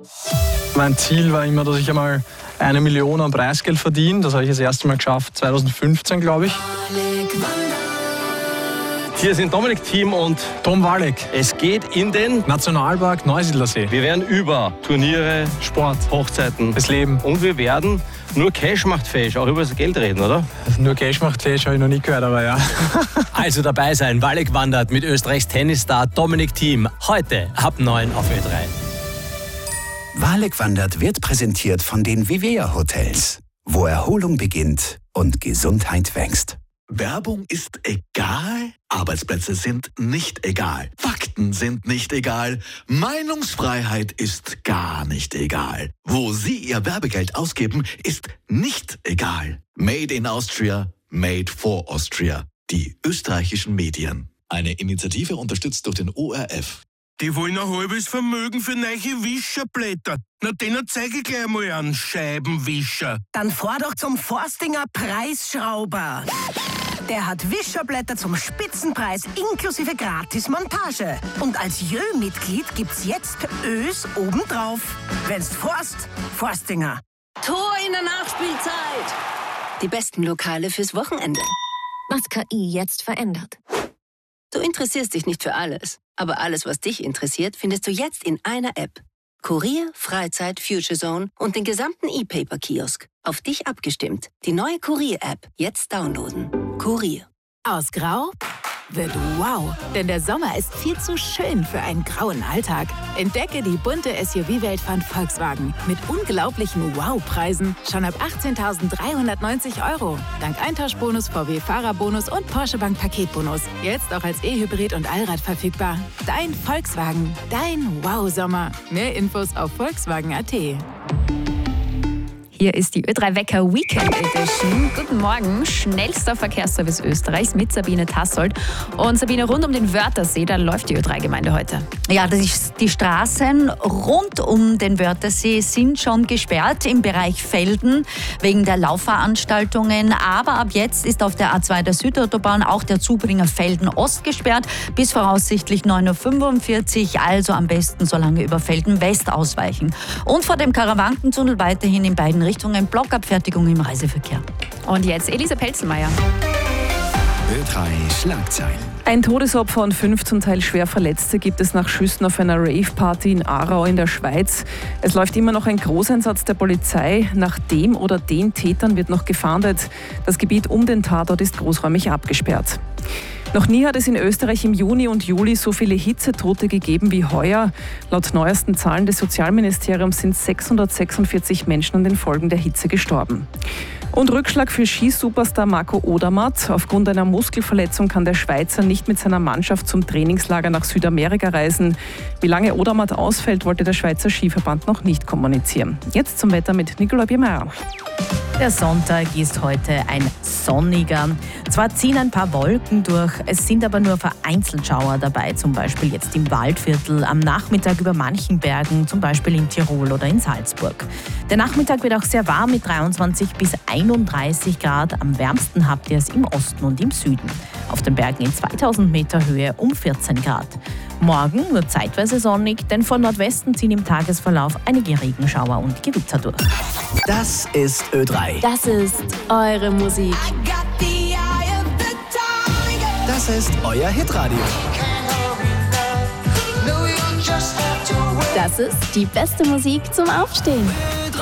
Mein Ziel war immer, dass ich einmal 1 Million an Preisgeld verdiene. Das habe ich das erste Mal geschafft, 2015, glaube ich. Hier sind Dominik Thiem und Tom Walek. es geht in den... Nationalpark Neusiedlersee. Wir werden über Turniere, Sport, Hochzeiten das Leben. und wir werden nur Cash macht fesch, auch über das Geld reden, oder? Nur Cash macht Fisch, habe ich noch nie gehört, aber ja. Also dabei sein, Walek wandert mit Österreichs Tennisstar Dominik Thiem. Heute ab 9 auf Ö3. Walek wandert wird präsentiert von den Vivea Hotels, wo Erholung beginnt und Gesundheit wächst. Werbung ist egal, Arbeitsplätze sind nicht egal, Fakten sind nicht egal, Meinungsfreiheit ist gar nicht egal. Wo Sie Ihr Werbegeld ausgeben, ist nicht egal. Made in Austria, made for Austria. Die österreichischen Medien. Eine Initiative unterstützt durch den ORF. Die wollen ein halbes Vermögen für neue Wischerblätter. Na, denen zeige ich gleich mal einen Scheibenwischer. Dann fahr doch zum Forstinger Preisschrauber. Der hat Wischerblätter zum Spitzenpreis inklusive Gratis-Montage. Und als Jö-Mitglied gibt's jetzt Ös obendrauf. Wenn's Forstinger. Tor in der Nachspielzeit. Die besten Lokale fürs Wochenende. Was KI jetzt verändert. Du interessierst dich nicht für alles, aber alles, was dich interessiert, findest du jetzt in einer App. Kurier, Freizeit, Future Zone und den gesamten E-Paper-Kiosk. Auf dich abgestimmt. Die neue Kurier-App. Jetzt downloaden. Kurier. Aus Grau wird wow, denn der Sommer ist viel zu schön für einen grauen Alltag. Entdecke die bunte SUV-Welt von Volkswagen mit unglaublichen Wow-Preisen schon ab 18.390 €. Dank Eintauschbonus, VW-Fahrerbonus und Porsche Bank Paketbonus. Jetzt auch als E-Hybrid und Allrad verfügbar. Dein Volkswagen, dein Wow-Sommer. Mehr Infos auf Volkswagen.at. Hier ist die Ö3 Wecker Weekend Edition. Guten Morgen, schnellster Verkehrsservice Österreichs mit Sabine Tassold. Und Sabine, rund um den Wörthersee, da läuft die Ö3-Gemeinde heute. Ja, die Straßen rund um den Wörthersee sind schon gesperrt im Bereich Velden wegen der Laufveranstaltungen. Aber ab jetzt ist auf der A2 der Südautobahn auch der Zubringer Velden Ost gesperrt bis voraussichtlich 9.45 Uhr. Also am besten so lange über Velden West ausweichen. Und vor dem Karawankentunnel weiterhin in beiden Richtungen Blockabfertigung im Reiseverkehr. Und jetzt Elisa Pelzenmeier. Ö3 Schlagzeilen. Ein Todesopfer und 5 zum Teil schwer Verletzte gibt es nach Schüssen auf einer Rave-Party in Aarau in der Schweiz. Es läuft immer noch ein Großeinsatz der Polizei. Nach dem oder den Tätern wird noch gefahndet. Das Gebiet um den Tatort ist großräumig abgesperrt. Noch nie hat es in Österreich im Juni und Juli so viele Hitzetote gegeben wie heuer. Laut neuesten Zahlen des Sozialministeriums sind 646 Menschen an den Folgen der Hitze gestorben. Und Rückschlag für Skisuperstar Marco Odermatt. Aufgrund einer Muskelverletzung kann der Schweizer nicht mit seiner Mannschaft zum Trainingslager nach Südamerika reisen. Wie lange Odermatt ausfällt, wollte der Schweizer Skiverband noch nicht kommunizieren. Jetzt zum Wetter mit Nicolas Biermeier. Der Sonntag ist heute ein sonniger. Zwar ziehen ein paar Wolken durch, es sind aber nur vereinzelt Schauer dabei, zum Beispiel jetzt im Waldviertel, am Nachmittag über manchen Bergen, zum Beispiel in Tirol oder in Salzburg. Der Nachmittag wird auch sehr warm mit 23 bis 31 Grad. Am wärmsten habt ihr es im Osten und im Süden. Auf den Bergen in 2000 Meter Höhe um 14 Grad. Morgen nur zeitweise sonnig, denn von Nordwesten ziehen im Tagesverlauf einige Regenschauer und Gewitter durch. Das ist Ö3. Das ist eure Musik. Das ist euer Hitradio. Das ist die beste Musik zum Aufstehen. Ö3.